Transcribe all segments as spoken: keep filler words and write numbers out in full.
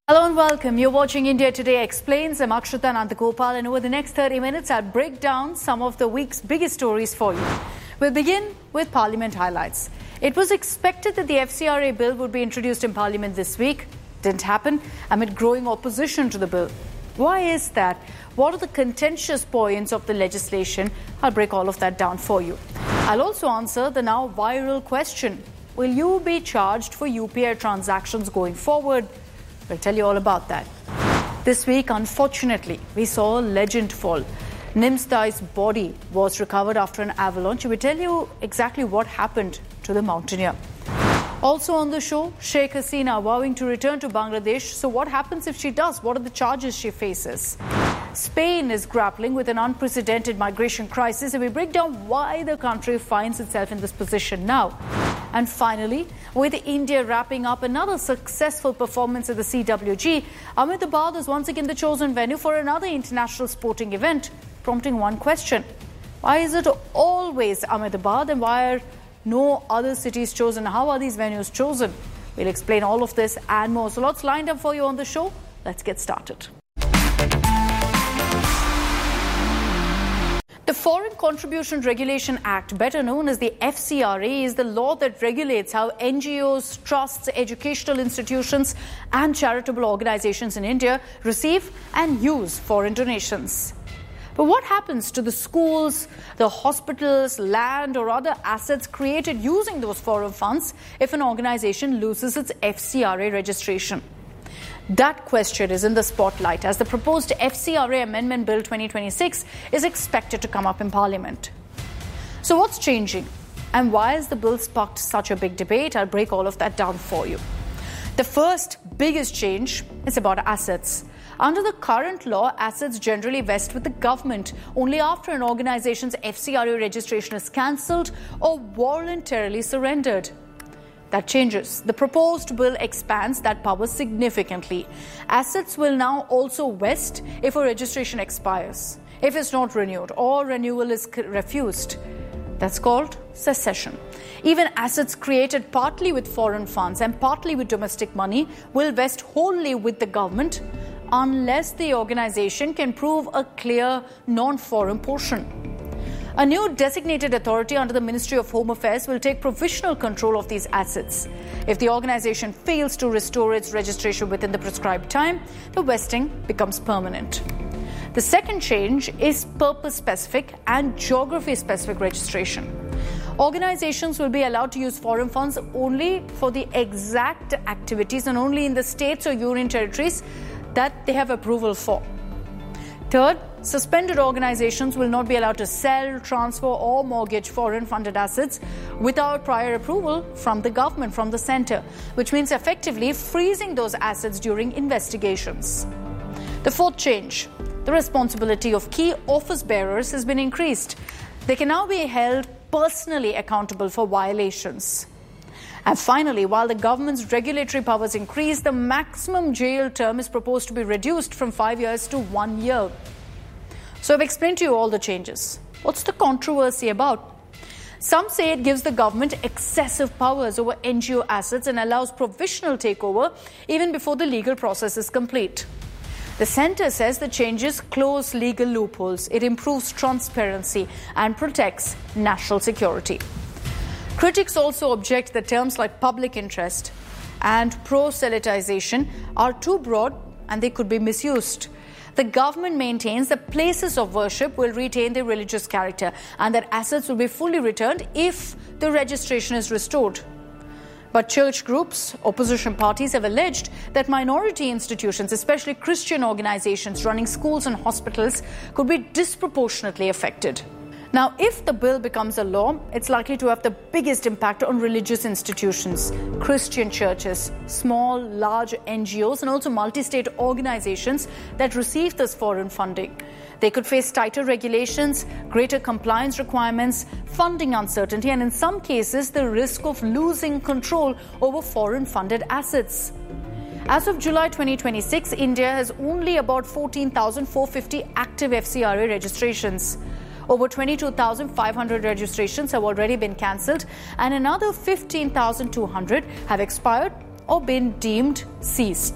Hello and welcome. You're watching India Today Explains. I'm Akshrita Nandagopal, and over the next thirty minutes, I'll break down some of the week's biggest stories for you. We'll begin with Parliament highlights. It was expected that the F C R A bill would be introduced in Parliament this week. Didn't happen amid growing opposition to the bill. Why is that? What are the contentious points of the legislation? I'll break all of that down for you. I'll also answer the now viral question: will you be charged for U P I transactions going forward? We'll tell you all about that. This week, unfortunately, we saw a legend fall. Nims Dai's body was recovered after an avalanche. We tell you exactly what happened to the mountaineer. Also on the show, Sheikh Hasina vowing to return to Bangladesh. So what happens if she does? What are the charges she faces? Spain is grappling with an unprecedented migration crisis, and we break down why the country finds itself in this position now. And finally, with India wrapping up another successful performance at the C W G, Ahmedabad is once again the chosen venue for another international sporting event, prompting one question: why is it always Ahmedabad, and why are no other cities chosen? How are these venues chosen? We'll explain all of this and more. So lots lined up for you on the show. Let's get started. The Foreign Contribution Regulation Act, better known as the F C R A, is the law that regulates how N G Os, trusts, educational institutions and charitable organizations in India receive and use foreign donations. But what happens to the schools, the hospitals, land or other assets created using those foreign funds if an organization loses its F C R A registration? That question is in the spotlight as the proposed F C R A Amendment Bill twenty twenty-six is expected to come up in Parliament. So what's changing? And why has the bill sparked such a big debate? I'll break all of that down for you. The first biggest change is about assets. Under the current law, assets generally vest with the government only after an organization's F C R A registration is cancelled or voluntarily surrendered. That changes. The proposed bill expands that power significantly. Assets will now also vest if a registration expires, if it's not renewed or renewal is refused. That's called secession. Even assets created partly with foreign funds and partly with domestic money will vest wholly with the government unless the organization can prove a clear non-foreign portion. A new designated authority under the Ministry of Home Affairs will take provisional control of these assets. If the organization fails to restore its registration within the prescribed time, the vesting becomes permanent. The second change is purpose-specific and geography-specific registration. Organizations will be allowed to use foreign funds only for the exact activities and only in the states or union territories that they have approval for. Third, suspended organizations will not be allowed to sell, transfer or mortgage foreign funded assets without prior approval from the government, from the centre, which means effectively freezing those assets during investigations. The fourth change, the responsibility of key office bearers has been increased. They can now be held personally accountable for violations. And finally, while the government's regulatory powers increase, the maximum jail term is proposed to be reduced from five years to one year. So I've explained to you all the changes. What's the controversy about? Some say it gives the government excessive powers over N G O assets and allows provisional takeover even before the legal process is complete. The centre says the changes close legal loopholes. It improves transparency and protects national security. Critics also object that terms like public interest and proselytization are too broad and they could be misused. The government maintains that places of worship will retain their religious character and that assets will be fully returned if the registration is restored. But church groups, opposition parties have alleged that minority institutions, especially Christian organizations running schools and hospitals, could be disproportionately affected. Now, if the bill becomes a law, it's likely to have the biggest impact on religious institutions, Christian churches, small, large N G Os, and also multi-state organizations that receive this foreign funding. They could face tighter regulations, greater compliance requirements, funding uncertainty, and in some cases, the risk of losing control over foreign-funded assets. As of July twenty twenty-six, India has only about fourteen thousand four hundred fifty active F C R A registrations. Over twenty-two thousand five hundred registrations have already been cancelled and another fifteen thousand two hundred have expired or been deemed ceased.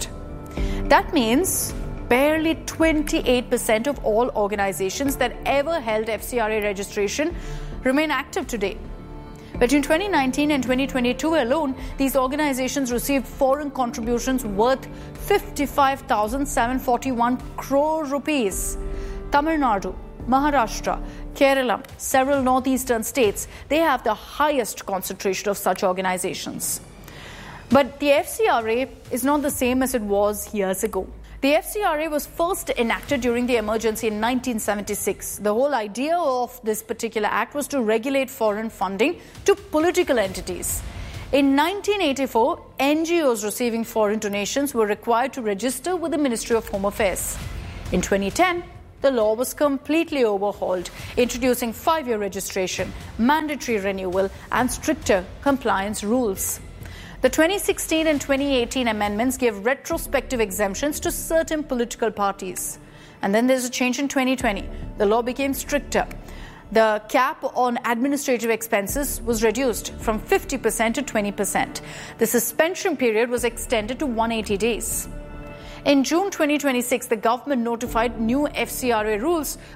That means barely twenty-eight percent of all organizations that ever held F C R A registration remain active today. Between twenty nineteen and twenty twenty-two alone, these organizations received foreign contributions worth fifty-five thousand seven hundred forty-one crore rupees. Tamil Nadu, Maharashtra, Kerala, several northeastern states, they have the highest concentration of such organizations. But the F C R A is not the same as it was years ago. The F C R A was first enacted during the emergency in nineteen seventy-six. The whole idea of this particular act was to regulate foreign funding to political entities. In nineteen eighty-four, N G Os receiving foreign donations were required to register with the Ministry of Home Affairs. In twenty ten, the law was completely overhauled, introducing five-year registration, mandatory renewal, and stricter compliance rules. The twenty sixteen and twenty eighteen amendments gave retrospective exemptions to certain political parties. And then there's a change in twenty twenty. The law became stricter. The cap on administrative expenses was reduced from fifty percent to twenty percent. The suspension period was extended to one hundred eighty days. In June twenty twenty-six, the government notified new F C R A rules